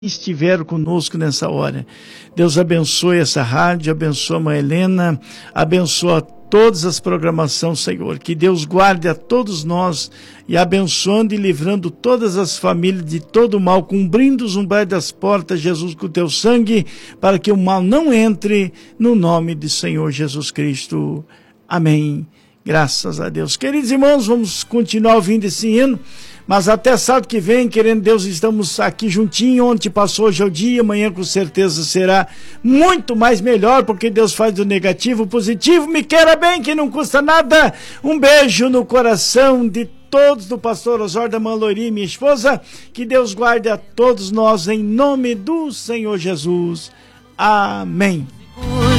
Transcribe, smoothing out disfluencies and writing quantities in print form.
estiveram conosco nessa hora. Deus abençoe essa rádio, abençoe a mãe Helena, abençoa todas as programações, Senhor. Que Deus guarde a todos nós e abençoando e livrando todas as famílias de todo o mal, cumprindo os umbrais das portas, Jesus, com o teu sangue, para que o mal não entre, no nome de Senhor Jesus Cristo. Amém. Graças a Deus. Queridos irmãos, vamos continuar ouvindo esse hino. Mas até sábado que vem, querendo Deus, estamos aqui juntinho. Ontem passou, hoje é o dia, amanhã com certeza será muito mais melhor, porque Deus faz do negativo positivo. Me queira bem, que não custa nada. Um beijo no coração de todos, do pastor Osório, da Maloiri, minha esposa. Que Deus guarde a todos nós em nome do Senhor Jesus. Amém.